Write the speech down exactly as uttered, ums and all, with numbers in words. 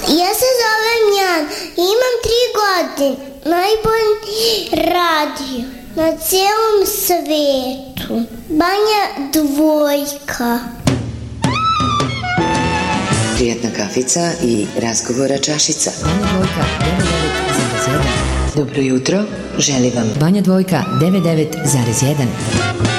Ja se zovem Jan, imam tri godine, najbolji radio na cijelom svetu, Banja Dvojka. Prijetna kafica i razgovora čašica. Banja Dvojka, devedeset devet zarez jedan. Dobro jutro, želi vam Banja Dvojka, devedeset devet zarez jedan.